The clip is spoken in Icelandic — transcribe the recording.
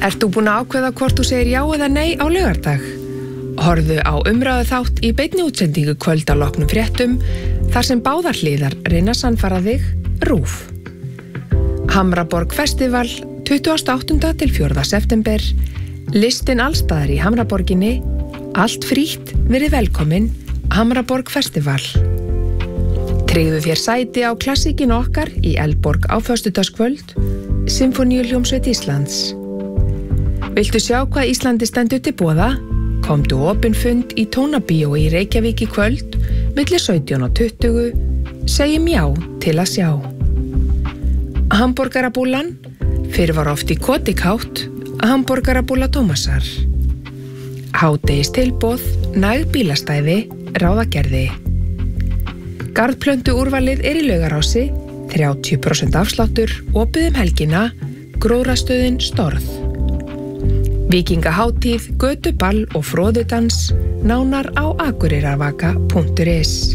Ert þú búin að ákveða hvort þú segir já eða nei á laugardag? Horfðu á umræðu þátt í beinni útsendingu kvöld að loknum fréttum, þar sem báðar hliðar reyna sannfæra þig RÚV. Hamraborg Festival, 28. til 4. september, listin allstaðar í Hamraborginni, allt frítt, verið velkomin, Hamraborg Festival. Tryggðu þér sæti á klassíkinu okkar í Eldborg á föstudagskvöld, Sinfóníuhljómsveit Íslands. Viltu sjá hvað Íslandi stendur til boða? Komdu á opinn fund í Tónabíó í Reykjavík í kvöld, milli 17 og 20, segjum já til að sjá. Hamborgarabúlan, fyrr var oft í Kotikátt, Hamborgarabúla Tómasar. Hádegis tilboð, næg bílastæði, ráðagerði. Garðplöntu úrvalið í Laugarási, 30% afsláttur, opið helgina, gróðrastöðin Storð. Víkingahátíð, götuball og fróðudans, nánar á akureyrarvaka.is.